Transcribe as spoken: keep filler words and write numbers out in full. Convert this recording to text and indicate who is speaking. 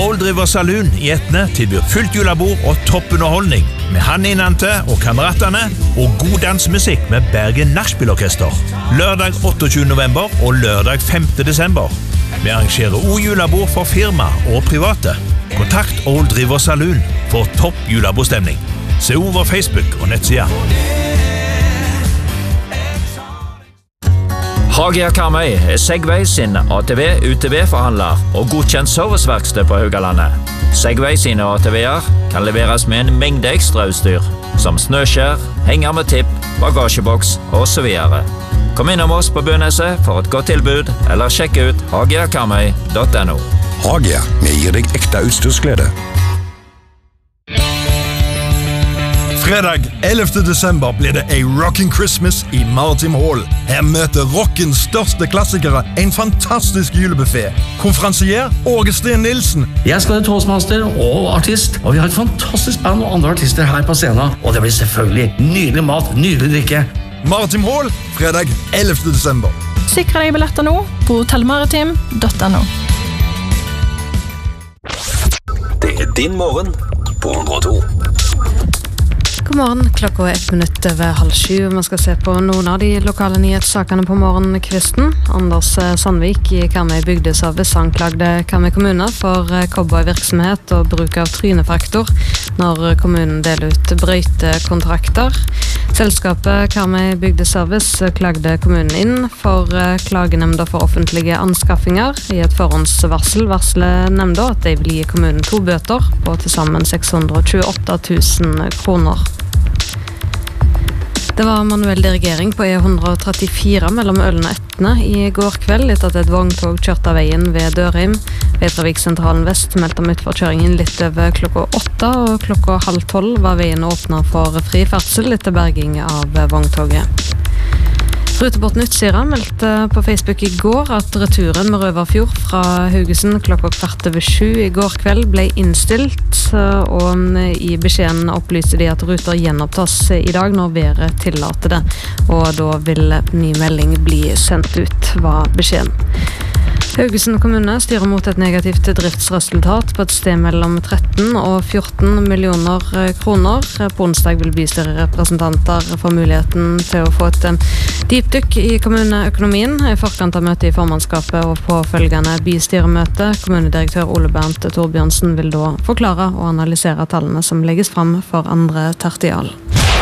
Speaker 1: Old River Saloon i Etne tilbyr fullt julebord og toppunderholdning med Hanne Innante og kameratene og god dansmusikk med Bergen Nachspielorkester. Lørdag otteogtyvende november og lørdag femte desember. Vi arrangerer også julebord for firma og private. Kontakt Old River Saloon for topp julebordstemning. Se over Facebook og nettsida.
Speaker 2: Hagia Karmøy er Segway sin A T V U T V-forhandler og godkjent serviceverksted på Haugalandet. Segway sine A T V-er kan leveres med en mengde ekstrautstyr, som snøskjær, henger med tipp, bagasjeboks og så videre. Kom innom oss på Bøneset for et godt tilbud, eller sjekk ut hagia karmøy punktum no.
Speaker 3: Hagia, vi gir deg ekte utstyrsglede.
Speaker 4: Fredag ellevte desember blir det a Rockin' Christmas i Maritim Hall. Her møter rockens største klassikere en fantastisk julebuffet. Konferansier Åge Sten Nilsen.
Speaker 5: Jeg skal være toastmaster og artist, og vi har et fantastisk band og andre artister her på scenen. Og det blir selvfølgelig nydelig mat, nydelig drikke.
Speaker 4: Maritim Hall, fredag ellevte desember.
Speaker 6: Sikre deg billetter nå på hotellmaritim punktum no.
Speaker 3: Det er din morgen på hundre og to.
Speaker 7: God morgen, klokka er ett minutt over halv sju. Vi skal se på noen av de lokale nyhetssakene på morgenkvisten. Anders Sandvik i Karmøy bygdeservice anklagde Karmøy kommune for cowboyvirksomhet og bruk av trynefaktor når kommunen deler ut brøytekontrakter. Selskapet Karmøy bygdeservice klagde kommunen inn for klagenemnda for offentlige anskaffinger. I et forhåndsvarsel varsler nemnda at de vil gi kommunen to bøter på til sammen seks hundre og tjueåtte tusen kroner. Det var manuell dirigering på E ett trettifire mellom Ølen og Etne i går kveld etter at et vogntog kjørte av veien ved Dørheim. Veitrafikksentralen Vest meldte om utforkjøringen litt over klokka åtte, og klokka halv tolv var veien åpnet for fri ferdsel etter berging av vogntoget. Rutebåten Utsira meldte på Facebook i går at returen med Røverfjord fra Haugesund klokka kvart over sju i går kveld ble innstilt, og i beskjeden opplyste de at ruter gjenopptas i dag når været tillater det, og da vil ny melding bli sendt ut, var beskjeden. Haugesund kommune styrer mot et negativt driftsresultat på et sted mellom tretten og fjorten millioner kroner. På onsdag vil bystyrerepresentanter få muligheten til å få et dypdykk i kommuneøkonomien i forkant av møtet i formannskapet og påfølgende bystyremøte. Kommunedirektør Ole Bernt Torbjørnsen vil da forklare og analysere tallene som legges fram for andre tertial.